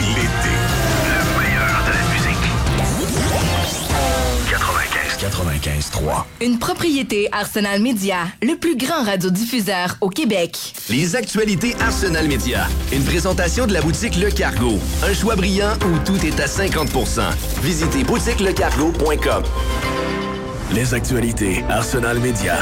l'été. Le meilleur de la musique. 95.3. Une propriété Arsenal Média, le plus grand radiodiffuseur au Québec. Les actualités Arsenal Média. Une présentation de la boutique Le Cargo. Un choix brillant où tout est à 50%. Visitez boutiquelecargo.com. Les actualités Arsenal Média.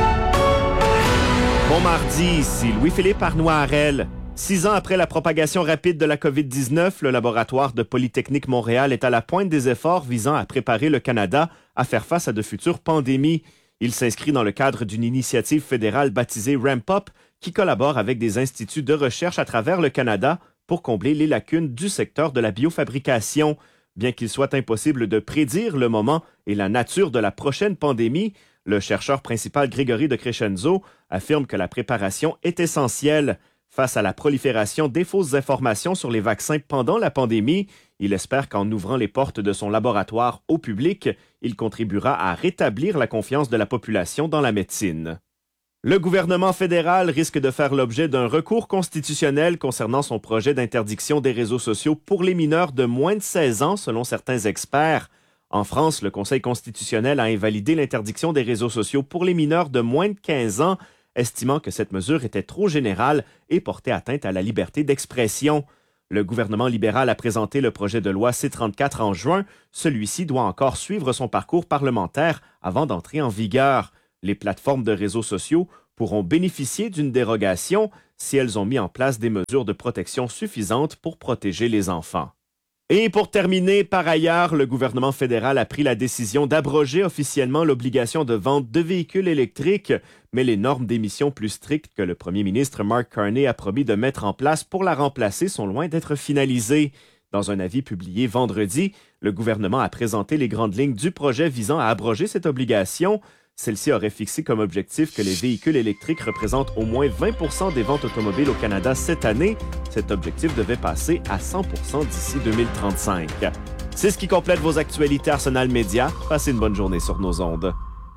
Bon mardi, ici Louis-Philippe Arnois-Harel. 6 ans après la propagation rapide de la COVID-19, le laboratoire de Polytechnique Montréal est à la pointe des efforts visant à préparer le Canada à faire face à de futures pandémies. Il s'inscrit dans le cadre d'une initiative fédérale baptisée Ramp Up qui collabore avec des instituts de recherche à travers le Canada pour combler les lacunes du secteur de la biofabrication. Bien qu'il soit impossible de prédire le moment et la nature de la prochaine pandémie, le chercheur principal Grégory de Crescenzo affirme que la préparation est essentielle. Face à la prolifération des fausses informations sur les vaccins pendant la pandémie, il espère qu'en ouvrant les portes de son laboratoire au public, il contribuera à rétablir la confiance de la population dans la médecine. Le gouvernement fédéral risque de faire l'objet d'un recours constitutionnel concernant son projet d'interdiction des réseaux sociaux pour les mineurs de moins de 16 ans, selon certains experts. En France, le Conseil constitutionnel a invalidé l'interdiction des réseaux sociaux pour les mineurs de moins de 15 ans, estimant que cette mesure était trop générale et portait atteinte à la liberté d'expression. Le gouvernement libéral a présenté le projet de loi C-34 en juin. Celui-ci doit encore suivre son parcours parlementaire avant d'entrer en vigueur. Les plateformes de réseaux sociaux pourront bénéficier d'une dérogation si elles ont mis en place des mesures de protection suffisantes pour protéger les enfants. Et pour terminer, par ailleurs, le gouvernement fédéral a pris la décision d'abroger officiellement l'obligation de vente de véhicules électriques, mais les normes d'émissions plus strictes que le premier ministre Mark Carney a promis de mettre en place pour la remplacer sont loin d'être finalisées. Dans un avis publié vendredi, le gouvernement a présenté les grandes lignes du projet visant à abroger cette obligation. Celle-ci aurait fixé comme objectif que les véhicules électriques représentent au moins 20% des ventes automobiles au Canada cette année. Cet objectif devait passer à 100% d'ici 2035. C'est ce qui complète vos actualités Arsenal Média. Passez une bonne journée sur nos ondes.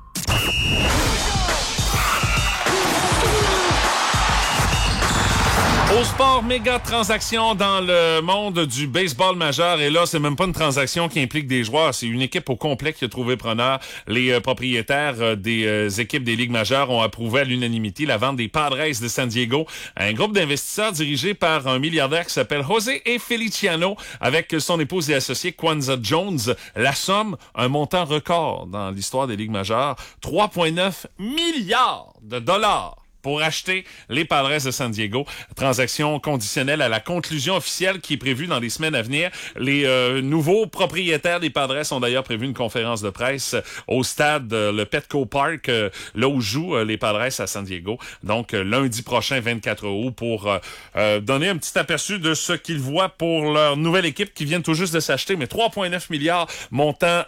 Au sport, méga transaction dans le monde du baseball majeur. Et là, c'est même pas une transaction qui implique des joueurs. C'est une équipe au complet qui a trouvé preneur. Les propriétaires des équipes des ligues majeures ont approuvé à l'unanimité la vente des Padres de San Diego. Un groupe d'investisseurs dirigé par un milliardaire qui s'appelle José E. Feliciano avec son épouse et associé Kwanzaa Jones. La somme, un montant record dans l'histoire des ligues majeures. 3,9 milliards de dollars. Pour acheter les Padres de San Diego. Transaction conditionnelle à la conclusion officielle qui est prévue dans les semaines à venir. Les nouveaux propriétaires des Padres ont d'ailleurs prévu une conférence de presse au stade, le Petco Park, là où jouent les Padres à San Diego. Donc, lundi prochain, 24 août, pour donner un petit aperçu de ce qu'ils voient pour leur nouvelle équipe qui vient tout juste de s'acheter. Mais 3,9 milliards, montant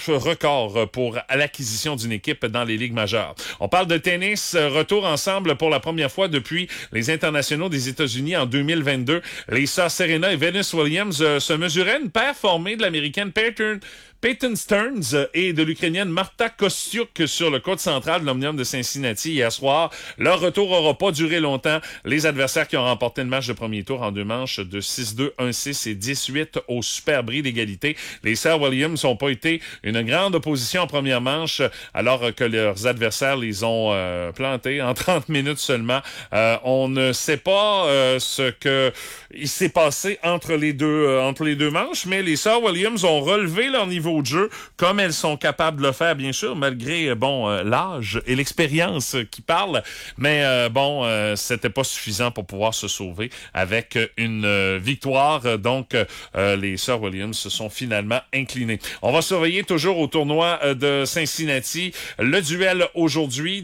record pour l'acquisition d'une équipe dans les ligues majeures. On parle de tennis, retour ensemble pour la première fois depuis les internationaux des États-Unis en 2022. Les sœurs Serena et Venus Williams se mesuraient une paire formée de l'américaine Peyton Stearns et de l'Ukrainienne Marta Kostyuk sur le court central de l'Omnium de Cincinnati hier soir. Leur retour n'aura pas duré longtemps. Les adversaires qui ont remporté le match de premier tour en 2 manches de 6-2, 1-6 et 10-8 au super bris d'égalité. Les sœurs Williams n'ont pas été une grande opposition en première manche alors que leurs adversaires les ont plantés en 30 minutes seulement. On ne sait pas ce que il s'est passé entre les deux manches, mais les sœurs Williams ont relevé leur niveau de jeu comme elles sont capables de le faire, bien sûr, malgré l'âge et l'expérience qui parlent. Mais c'était pas suffisant pour pouvoir se sauver avec une victoire. Donc, les sœurs Williams se sont finalement inclinées. On va surveiller toujours au tournoi de Cincinnati. Le duel aujourd'hui,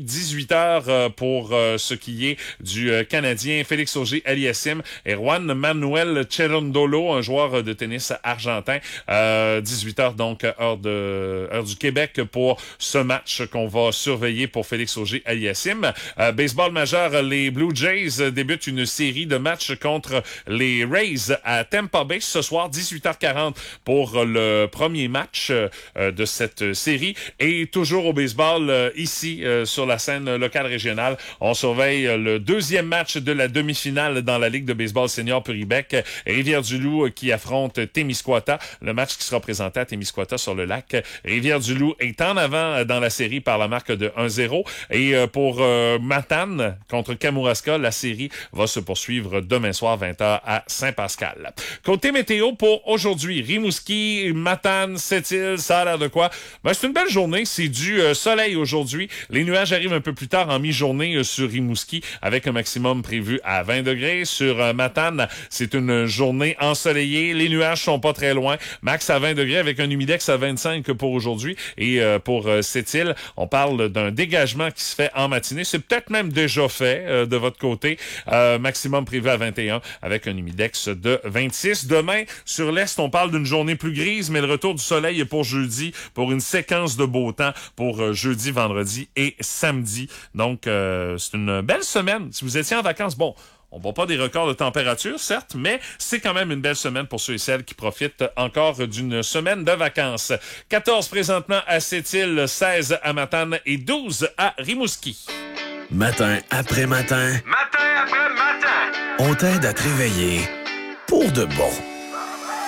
18h pour ce qui est du Canadien Félix Auger-Aliassime et Juan Manuel Cherundolo, un joueur de tennis argentin. 18h donc donc heure du Québec pour ce match qu'on va surveiller pour Félix Auger-Aliassime. Baseball majeur, les Blue Jays débutent une série de matchs contre les Rays à Tampa Bay ce soir, 18h40 pour le premier match de cette série. Et toujours au baseball, ici, sur la scène locale régionale, on surveille le deuxième match de la demi-finale dans la Ligue de baseball senior Puribec. Rivière-du-Loup qui affronte Témiscouata. Le match qui sera présenté à Témiscouata sur le lac. Rivière-du-Loup est en avant dans la série par la marque de 1-0. Et pour Matane contre Kamouraska, la série va se poursuivre demain soir 20h à Saint-Pascal. Côté météo pour aujourd'hui, Rimouski, Matane, Sept-Îles, ça a l'air de quoi? Ben, c'est une belle journée, c'est du soleil aujourd'hui. Les nuages arrivent un peu plus tard en mi-journée sur Rimouski avec un maximum prévu à 20 degrés. Sur Matane, c'est une journée ensoleillée. Les nuages sont pas très loin. Max à 20 degrés avec un humidex à 25 pour aujourd'hui. Et pour Sept-Îles, on parle d'un dégagement qui se fait en matinée. C'est peut-être même déjà fait de votre côté. Maximum prévu à 21 avec un humidex de 26. Demain, sur l'Est, on parle d'une journée plus grise, mais le retour du soleil est pour jeudi, pour une séquence de beau temps pour jeudi, vendredi et samedi. Donc, c'est une belle semaine. Si vous étiez en vacances, bon, on bat pas des records de température, certes, mais c'est quand même une belle semaine pour ceux et celles qui profitent encore d'une semaine de vacances. 14 présentement à Sept-Îles, 16 à Matane et 12 à Rimouski. Matin après matin. Matin après matin. On t'aide à te réveiller pour de bon.